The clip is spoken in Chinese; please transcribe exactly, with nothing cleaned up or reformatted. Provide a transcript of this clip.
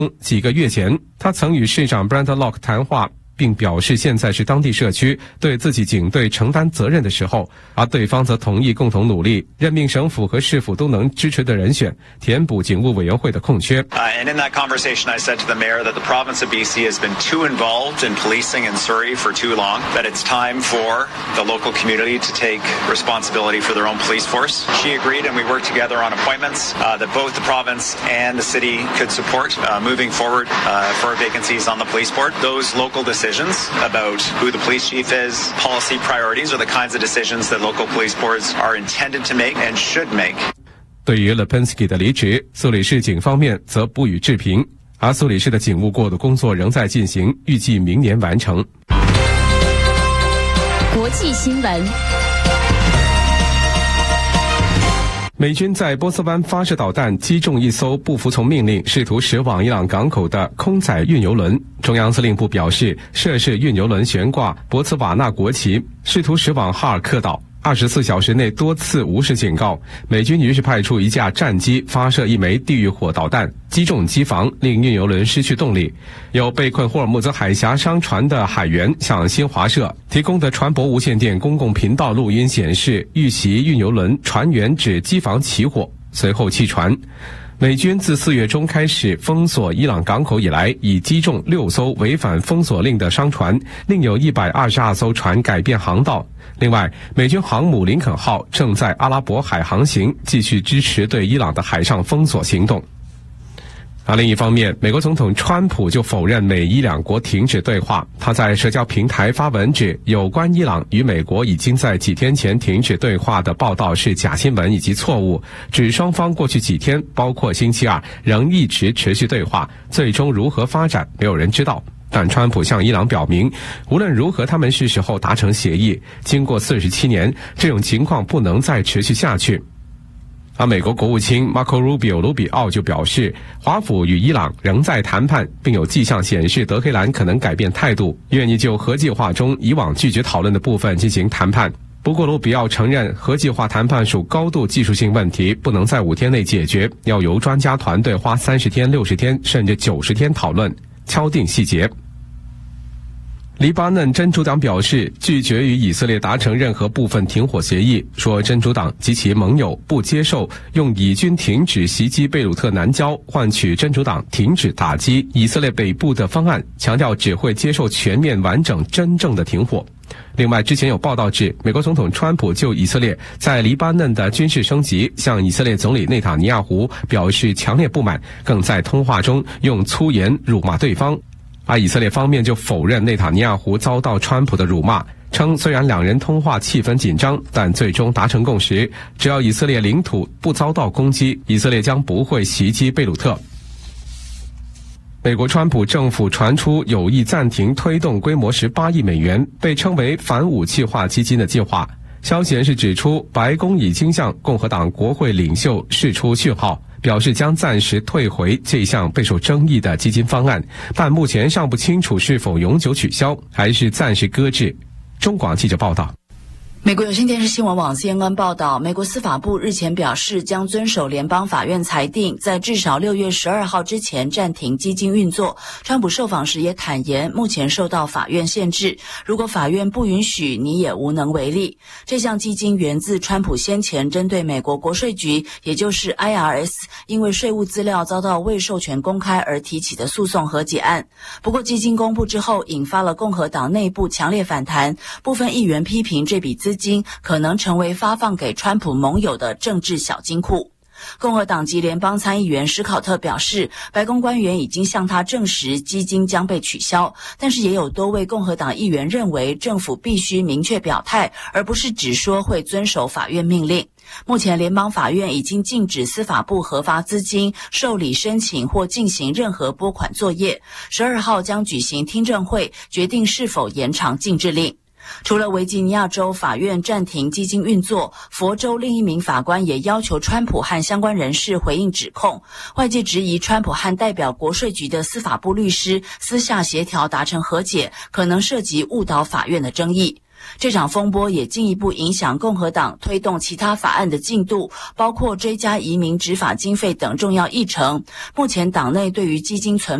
几个月前，他曾与市长 Brent Locke 谈话，并表示现在是当地社区对自己警队承担责任的时候，而对方则同意共同努力，任命省府和市府都能支持的人选，填补警务委员会的空缺。 Uh, and in that conversation, I said to the mayor that the province of B C has been too involved in policing in Surrey for too long, that it's time for the local community to take responsibility for their own police force. She agreed, and we worked together on appointments uh, that both the province and the city could support uh, moving forward uh, for vacancies on the police board. Those local decisions about who the police chief is, policy priorities are the kinds of decisions that local police boards are intended to make and should make. 对于 Lipinski 的离职，苏黎世警方面则不予置评，而苏黎世的警务过渡工作仍在进行，预计明年完成。 国际新闻。 美军在波斯湾发射导弹，击中一艘不服从命令、试图驶往伊朗港口的空载运油轮。中央司令部表示，涉事运油轮悬挂博茨瓦纳国旗，试图驶往哈尔克岛。二十四小时内多次无视警告，美军于是派出一架战机发射一枚地狱火导弹，击中机房，令运油轮失去动力。有被困霍尔木兹海峡商船的海员向新华社提供的船舶无线电公共频道录音显示，遇袭运油轮船员指机房起火，随后弃船。美军自四月中开始封锁伊朗港口以来，已击中六艘违反封锁令的商船，另有一百二十二艘船改变航道。另外，美军航母林肯号正在阿拉伯海航行，继续支持对伊朗的海上封锁行动。而另一方面，美国总统川普就否认美伊两国停止对话。他在社交平台发文指，有关伊朗与美国已经在几天前停止对话的报道是假新闻以及错误，指双方过去几天，包括星期二，仍一直持续对话，最终如何发展，没有人知道。但川普向伊朗表明，无论如何他们是时候达成协议，经过四十七年，这种情况不能再持续下去。而美国国务卿 Marco Rubio 卢比奥就表示，华府与伊朗仍在谈判，并有迹象显示德黑兰可能改变态度，愿意就核计划中以往拒绝讨论的部分进行谈判。不过卢比奥承认，核计划谈判属高度技术性问题，不能在五天内解决，要由专家团队花三十天、六十天甚至九十天讨论，敲定细节。黎巴嫩真主党表示，拒绝与以色列达成任何部分停火协议，说真主党及其盟友不接受用以军停止袭击贝鲁特南郊换取真主党停止打击以色列北部的方案，强调只会接受全面完整真正的停火。另外，之前有报道指，美国总统川普就以色列在黎巴嫩的军事升级向以色列总理内塔尼亚胡表示强烈不满，更在通话中用粗言辱骂对方。而以色列方面就否认内塔尼亚胡遭到川普的辱骂，称虽然两人通话气氛紧张，但最终达成共识，只要以色列领土不遭到攻击，以色列将不会袭击贝鲁特。美国川普政府传出有意暂停推动规模十八亿美元被称为反武器化基金的计划。消息人士指出，白宫已经向共和党国会领袖释出讯号，表示将暂时退回这项备受争议的基金方案，但目前尚不清楚是否永久取消，还是暂时搁置。中广记者报道。 美国有线电视新闻网 C N N 报道，美国司法部日前表示，将遵守联邦法院裁定，在至少六月十二号之前暂停基金运作。川普受访时也坦言，目前受到法院限制，如果法院不允许，你也无能为力。这项基金源自川普先前针对美国国税局，也就是 I R S， 因为税务资料遭到未授权公开而提起的诉讼和解案。不过基金公布之后，引发了共和党内部强烈反弹，部分议员批评这笔资金资金可能成为发放给川普盟友的政治小金库。共和党籍联邦参议员史考特表示，白宫官员已经向他证实基金将被取消，但是也有多位共和党议员认为政府必须明确表态，而不是只说会遵守法院命令。目前联邦法院已经禁止司法部核发资金、受理申请或进行任何拨款作业。十二号将举行听证会，决定是否延长禁制令。除了维吉尼亚州法院暂停基金运作，佛州另一名法官也要求川普和相关人士回应指控。外界质疑川普和代表国税局的司法部律师私下协调达成和解，可能涉及误导法院的争议。 这场风波也进一步影响共和党推动其他法案的进度，包括追加移民执法经费等重要议程。目前党内对于基金存